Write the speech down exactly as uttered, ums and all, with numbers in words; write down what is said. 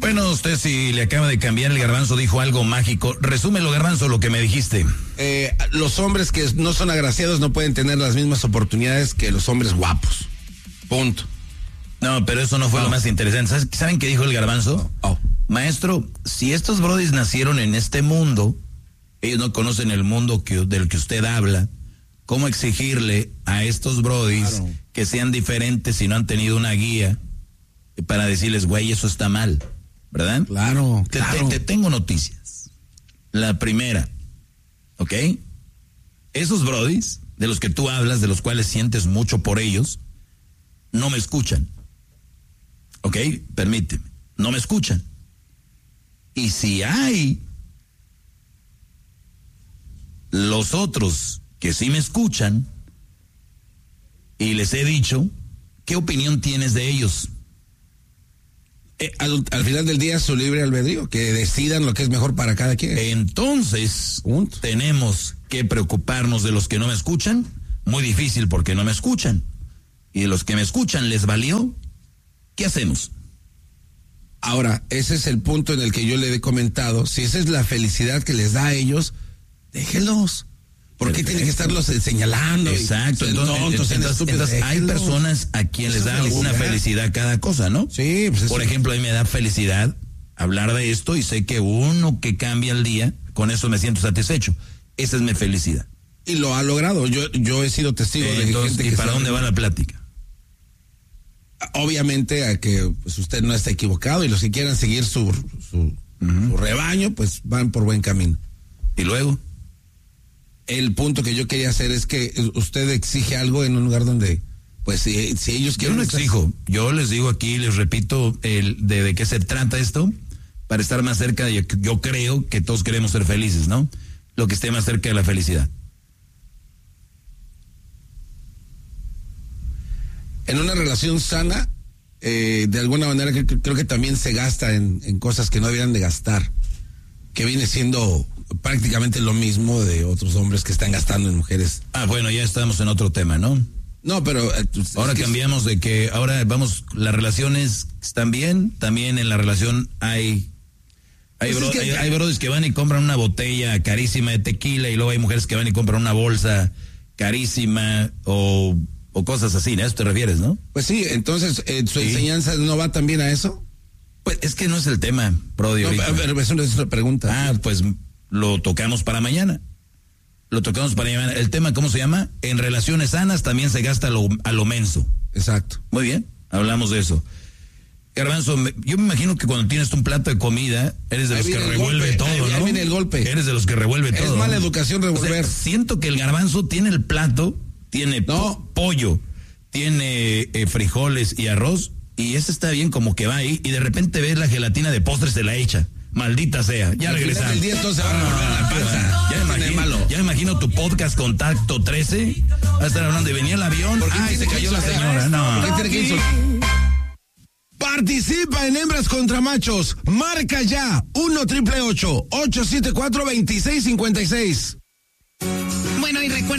Bueno, usted si le acaba de cambiar, el Garbanzo dijo algo mágico. Resúmelo, Garbanzo, lo que me dijiste. Eh, los hombres que no son agraciados no pueden tener las mismas oportunidades que los hombres guapos. Punto. No, pero eso no fue oh. lo más interesante. ¿Sabes, ¿Saben qué dijo el Garbanzo? Oh. Maestro, si estos brodis nacieron en este mundo, ellos no conocen el mundo que, del que usted habla, ¿cómo exigirle a estos brodis claro. que sean diferentes si no han tenido una guía para decirles, güey, eso está mal? ¿Verdad? Claro, te, claro. Te, te tengo noticias. La primera, ¿ok? Esos brodis, de los que tú hablas, de los cuales sientes mucho por ellos, no me escuchan. ¿Ok? Permíteme. No me escuchan. Y si hay los otros que sí me escuchan, y les he dicho, ¿qué opinión tienes de ellos? Eh, al, al final del día es su libre albedrío, que decidan lo que es mejor para cada quien. Entonces, Punto. Tenemos que preocuparnos de los que no me escuchan, muy difícil porque no me escuchan. Y de los que me escuchan les valió, ¿qué hacemos? Ahora, ese es el punto en el que yo le he comentado, si esa es la felicidad que les da a ellos, déjenlos. ¿Por qué tienen que estarlos señalando? Exacto, y, entonces, tontos, entonces, entonces hay personas a quien les da alguna felicidad cada cosa, ¿no? Sí, pues Por ejemplo, a mí me da felicidad hablar de esto y sé que uno que cambia el día, con eso me siento satisfecho. Esa es mi felicidad. Y lo ha logrado, yo yo he sido testigo eh, de entonces, gente ¿y que para dónde va la plática? Obviamente a que pues, usted no está equivocado y los que quieran seguir su, su, uh-huh. su rebaño, pues van por buen camino. ¿Y luego? El punto que yo quería hacer es que usted exige algo en un lugar donde, pues, si, si ellos quieren... Yo no exijo, yo les digo aquí, les repito, el de, de qué se trata esto, para estar más cerca, de, yo creo que todos queremos ser felices, ¿no? Lo que esté más cerca de la felicidad. En una relación sana, eh, de alguna manera que, que, creo que también se gasta en, en cosas que no deberían de gastar, que viene siendo prácticamente lo mismo de otros hombres que están gastando en mujeres. Ah, bueno, ya estamos en otro tema, ¿no? No, pero... Eh, ahora cambiamos de que, ahora vamos, las relaciones están bien, también en la relación hay... Hay, pues bro, es que, hay, hay brothers que van y compran una botella carísima de tequila y luego hay mujeres que van y compran una bolsa carísima o, o cosas así, ¿a eso te refieres, no? Pues sí, entonces, eh, ¿su sí. enseñanza no va también a eso? Pues es que no es el tema, Brody. No, pero eso no es una pregunta. Ah, pues lo tocamos para mañana. Lo tocamos para mañana. El tema, ¿cómo se llama? En relaciones sanas también se gasta a lo, a lo menso. Exacto. Muy bien, hablamos de eso. Garbanzo, yo me imagino que cuando tienes un plato de comida, eres de ahí los que revuelve golpe, todo, ahí, ¿no? Ahí viene el golpe. Eres de los que revuelve todo. Es mala ¿no? educación revolver. O sea, siento que el Garbanzo tiene el plato, tiene no. po- pollo, tiene eh, frijoles y arroz, y ese está bien como que va ahí, y de repente ves la gelatina de postre, se la echa. Maldita sea, ya regresamos. El día entonces van a volver a la panza. Ya me imagino, ya me imagino tu podcast Contacto trece. Va a estar hablando de venía el avión. Ay, se cayó la señora. No. ¿Qué tiene que hizo? Participa en Hembras contra Machos. Marca ya uno triple ocho ocho siete cuatro dos seis cinco seis. Bueno, y recuerda